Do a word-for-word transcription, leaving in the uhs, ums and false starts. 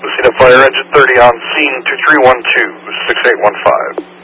scene of fire, engine thirty on scene two three one two, six eight one five.